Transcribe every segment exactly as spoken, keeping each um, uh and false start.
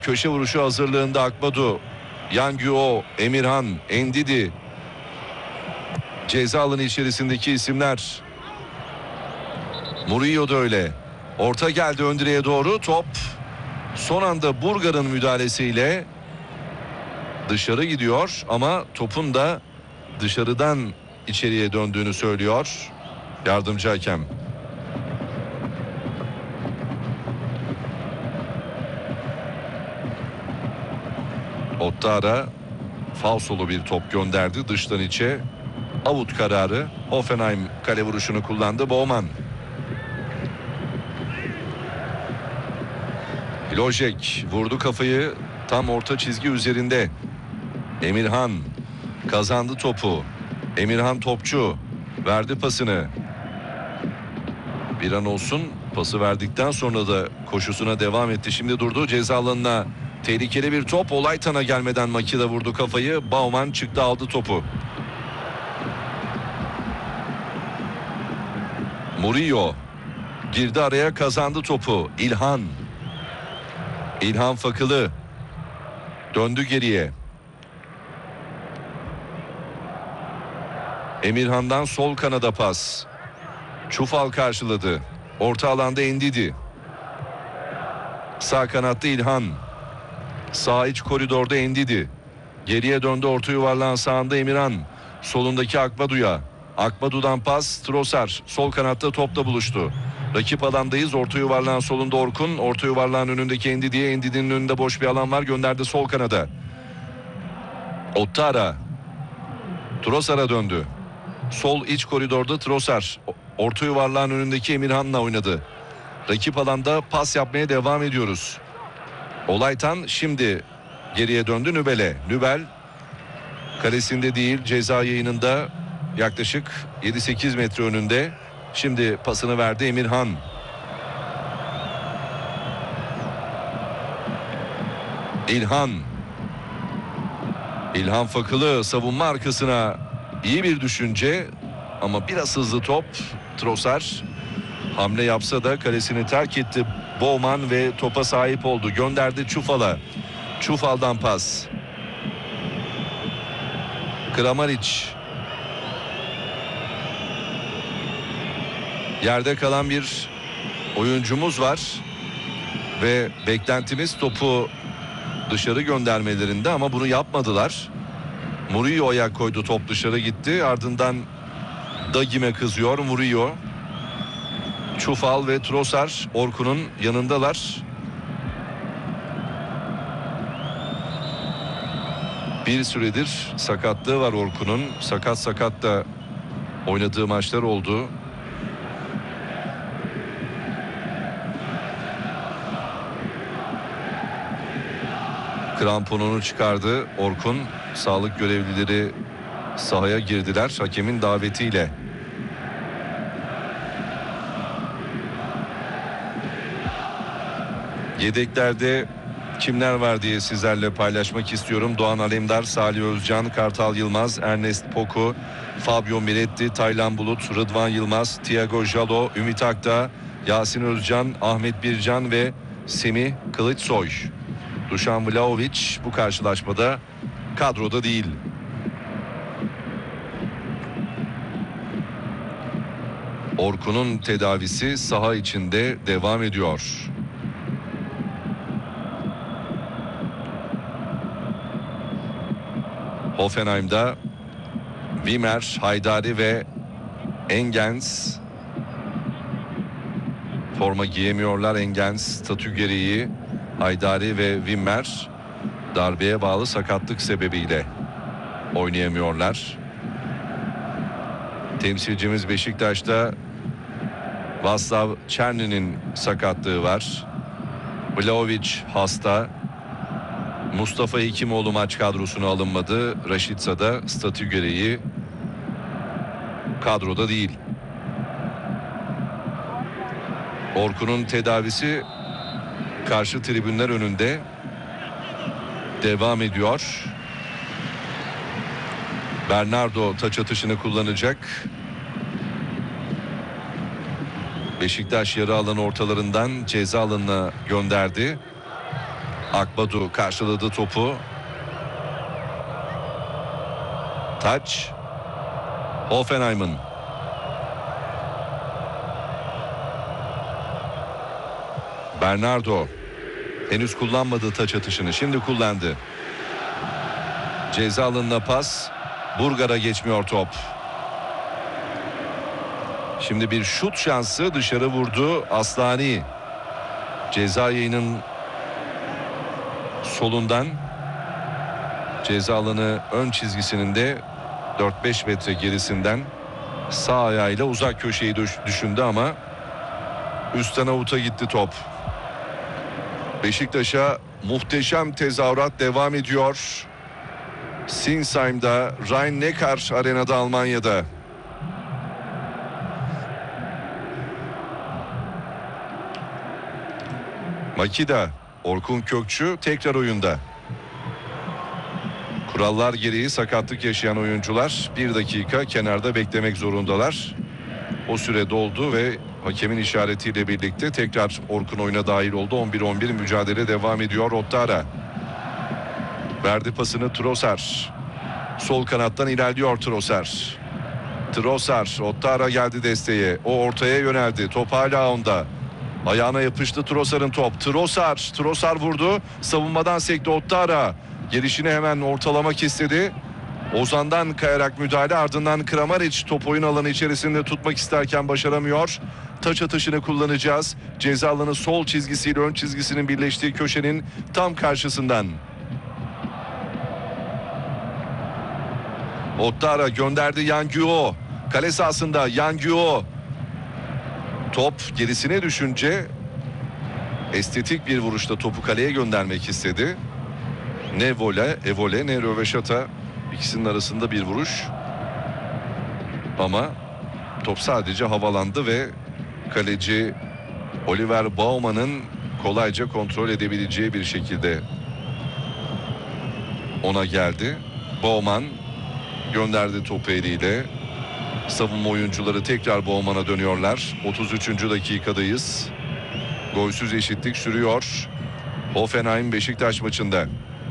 Köşe vuruşu hazırlığında Akbadu, Yangüo, Emirhan, Endidi. Ceza alanı içerisindeki isimler. Murillo da öyle. Orta geldi ön direğe doğru. Top son anda Burgar'ın müdahalesiyle dışarı gidiyor ama topun da dışarıdan içeriye döndüğünü söylüyor yardımcı hakem. Ottara falsolu bir top gönderdi dıştan içe. Avut kararı. Hoffenheim kale vuruşunu kullandı. Bowman. Lojek vurdu kafayı tam orta çizgi üzerinde. Emirhan kazandı topu. Emirhan topçu verdi pasını. Bir an olsun pası verdikten sonra da koşusuna devam etti. Şimdi durdu ceza alanına. Tehlikeli bir top. Olaytan'a gelmeden Makida vurdu kafayı. Bauman çıktı aldı topu. Murillo girdi araya kazandı topu. İlhan. İlhan Fakılı döndü geriye. Emirhan'dan sol kanada pas. Çufal karşıladı. Orta alanda Endidi. Sağ kanatta İlhan. Sağ iç koridorda Endidi. Geriye döndü orta yuvarlağın sağında Emirhan. Solundaki Akbadu'ya. Akbadu'dan pas Trossard. Sol kanatta topla buluştu. Rakip alandayız. Orta yuvarlağın solunda Orkun. Orta yuvarlağın önündeki Endidi'ye. Endidi'nin önünde boş bir alan var. Gönderdi sol kanada. Ottara. Trossard'a döndü. Sol iç koridorda Trossard. Orta yuvarlağın önündeki Emirhan'la oynadı. Rakip alanda pas yapmaya devam ediyoruz. Olaytan şimdi geriye döndü Nübel'e. Nübel kalesinde değil ceza yayınında yaklaşık yedi sekiz metre önünde. Şimdi pasını verdi Emirhan. İlhan. İlhan Fakılı savunma arkasına iyi bir düşünce ama biraz hızlı top. Trossard hamle yapsa da kalesini terk etti. Bowman ve topa sahip oldu. Gönderdi Çufal'a. Çufal'dan pas. Kramaric. Yerde kalan bir oyuncumuz var. Ve beklentimiz topu dışarı göndermelerinde ama bunu yapmadılar. Murillo ayak koydu, top dışarı gitti. Ardından Dagim'e kızıyor Murillo. Çufal ve Trossard Orkun'un yanındalar. Bir süredir sakatlığı var Orkun'un. Sakat sakat da oynadığı maçlar oldu. Kramponunu çıkardı Orkun. Sağlık görevlileri sahaya girdiler hakemin davetiyle. Yedeklerde kimler var diye sizlerle paylaşmak istiyorum. Doğan Alemdar, Salih Özcan, Kartal Yılmaz, Ernest Poku, Fabio Miretti, Taylan Bulut, Rıdvan Yılmaz, Thiago Jalo, Ümit Akdağ, Yasin Özcan, Ahmet Bircan ve Semih Kılıçsoy. Dušan Vlahović bu karşılaşmada kadroda değil. Orkun'un tedavisi saha içinde devam ediyor. Hoffenheim'da Wimmer, Haydari ve Engens forma giyemiyorlar. Engens statü gereği, Haydari ve Wimmer darbeye bağlı sakatlık sebebiyle oynayamıyorlar. Temsilcimiz Beşiktaş'ta Václav Černy'nin sakatlığı var. Vlahović hasta. Mustafa Hekimoğlu maç kadrosuna alınmadı. Rashica da statü gereği kadroda değil. Orkun'un tedavisi karşı tribünler önünde devam ediyor. Bernardo taç atışını kullanacak. Beşiktaş yarı alanı ortalarından ceza alanına gönderdi. Akbadu karşıladı topu. Taç. Hoffenheim'ın. Bernardo. Henüz kullanmadığı taç atışını şimdi kullandı. Ceza alanına pas. Burgar'a geçmiyor top. Şimdi bir şut şansı, dışarı vurdu Aslani. Ceza yayının solundan, ceza alanı ön çizgisinin de dört beş metre gerisinden sağ ayağıyla uzak köşeyi düşündü ama üstten avuta gitti top. Beşiktaş'a muhteşem tezahürat devam ediyor. Sinsheim'da, Rhein-Neckar Arena'da, Almanya'da. Makida, Orkun Kökçü tekrar oyunda. Kurallar gereği sakatlık yaşayan oyuncular bir dakika kenarda beklemek zorundalar. O süre doldu ve hakemin işaretiyle birlikte tekrar Orkun oyuna dahil oldu. on bir on bir mücadele devam ediyor. Ottara verdi pasını Trossard. Sol kanattan ilerliyor Trossard. Trossard, Ottara geldi desteğe. O ortaya yöneldi. Top hala onda. Ayağına yapıştı Trossard'ın top. Trossard, Trossard vurdu. Savunmadan sekti Ottara. Gelişini hemen ortalamak istedi. Ozan'dan kayarak müdahale, ardından Kramaric top oyun alanı içerisinde tutmak isterken başaramıyor. Taç atışını kullanacağız. Ceza alanı sol çizgisiyle ön çizgisinin birleştiği köşenin tam karşısından. Ottara gönderdi Yanguo. Kale sahasında Yanguo. Top gerisine düşünce estetik bir vuruşta topu kaleye göndermek istedi. Ne vole, evole ne röveşata, ikisinin arasında bir vuruş. Ama top sadece havalandı ve kaleci Oliver Baumann'ın kolayca kontrol edebileceği bir şekilde ona geldi. Baumann gönderdi topu eliyle. Savunma oyuncuları tekrar Baumann'a dönüyorlar. otuz üçüncü dakikadayız. Golsüz eşitlik sürüyor Hoffenheim Beşiktaş maçında.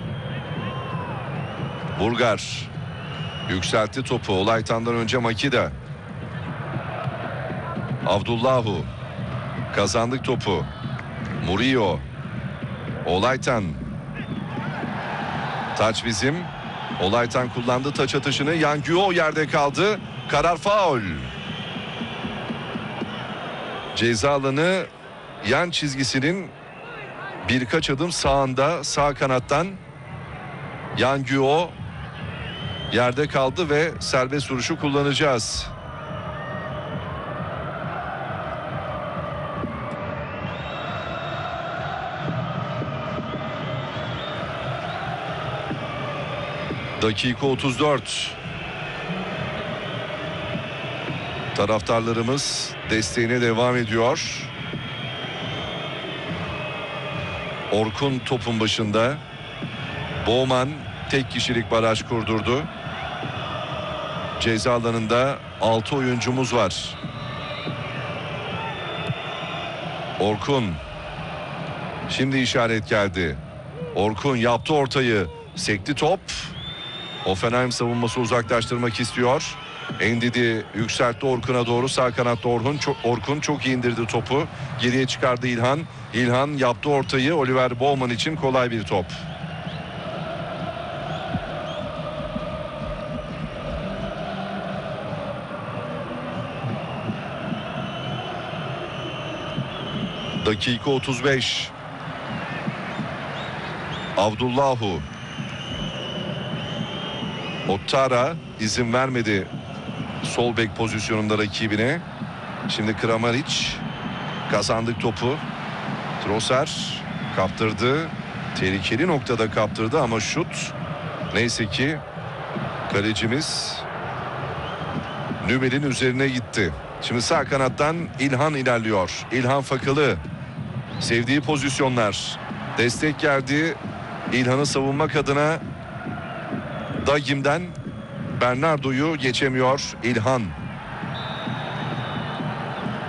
Burgar yükseltti topu. Olaytan'dan önce Makida. Abdullahu. Kazandık topu. Murillo. Olaytan. Taç bizim. Olaytan kullandı taç atışını. Yanguo yerde kaldı. Karar faul. Ceza alanı yan çizgisinin birkaç adım sağında, sağ kanattan Yanguo yerde kaldı ve serbest vuruşu kullanacağız. Dakika otuz dört. Taraftarlarımız desteğine devam ediyor. Orkun topun başında. Baumann tek kişilik baraj kurdurdu. Ceza alanında altı oyuncumuz var. Orkun. Şimdi işaret geldi. Orkun yaptı ortayı. Sekti top. Hoffenheim savunması uzaklaştırmak istiyor. Endidi yükseltti Orkun'a doğru. Sağ kanatta Orkun çok, Orkun çok iyi indirdi topu. Geriye çıkardı İlhan. İlhan yaptı ortayı. Oliver Baumann için kolay bir top. Dakika otuz beş. Abdullahu. Ottara izin vermedi sol bek pozisyonunda rakibine. Şimdi Kramaric kazandık topu. Trossard kaptırdı. Tehlikeli noktada kaptırdı ama şut neyse ki kalecimiz Nübel'in üzerine gitti. Şimdi sağ kanattan İlhan ilerliyor. İlhan Fakalı. Sevdiği pozisyonlar. Destek geldi. İlhan'ı savunmak adına Dagim'den Bernardo'yu geçemiyor İlhan.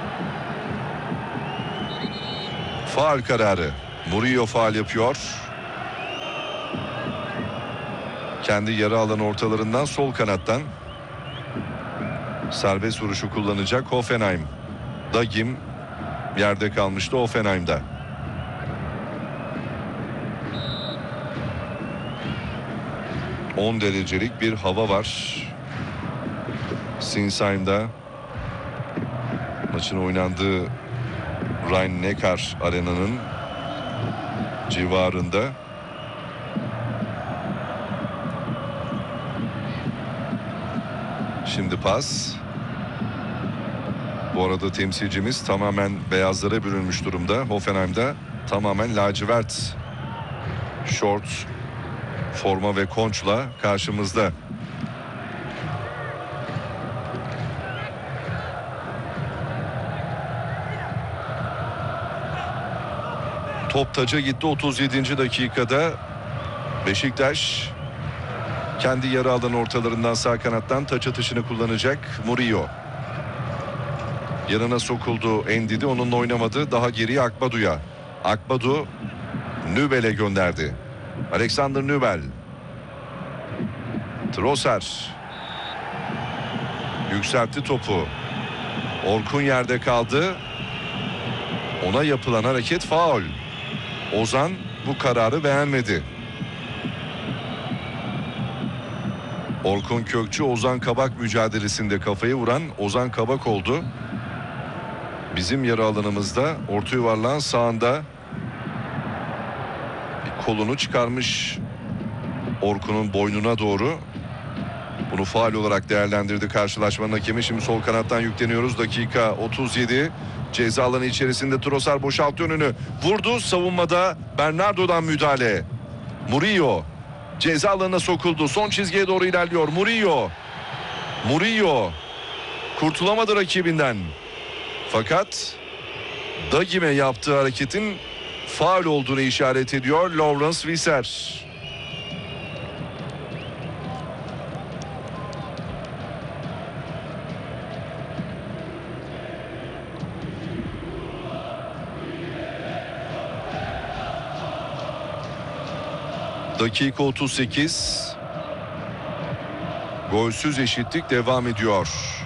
Faul kararı. Murillo faul yapıyor. Kendi yarı alan ortalarından sol kanattan serbest vuruşu kullanacak Hoffenheim. Dagim yerde kalmıştı Hoffenheim'da. on derecelik bir hava var Sinsheim'da. Maçın oynandığı Rhein-Neckar Arena'nın civarında. Şimdi pas. Bu arada temsilcimiz tamamen beyazlara bürünmüş durumda. Hoffenheim'da tamamen lacivert şort, forma ve konçla karşımızda. Top taca gitti otuz yedinci dakikada. Beşiktaş kendi yarı alan ortalarından sağ kanattan taç atışını kullanacak Murillo. Yanına sokuldu Endidi, onunla oynamadı. Daha geriye Akbadu'ya. Akbadu Nübel'e gönderdi. Alexander Nübel. Trossard yükseltti topu. Orkun yerde kaldı. Ona yapılan hareket faul. Ozan bu kararı beğenmedi. Orkun Kökçü Ozan Kabak mücadelesinde kafayı vuran Ozan Kabak oldu. Bizim yarı alanımızda orta yuvarlağın sağında bir kolunu çıkarmış Orkun'un boynuna doğru. Bunu faul olarak değerlendirdi karşılaşmanın hakemi. Şimdi sol kanattan yükleniyoruz. Dakika otuz yedi. Ceza alanı içerisinde Trossard boşalttı önünü. Vurdu. Savunmada Bernardo'dan müdahale. Murillo ceza alanına sokuldu. Son çizgiye doğru ilerliyor. Murillo. Murillo kurtulamadı rakibinden. Fakat Dagim'e yaptığı hareketin faul olduğunu işaret ediyor Lawrence Visser. Dakika otuz sekiz. Golsüz eşitlik devam ediyor.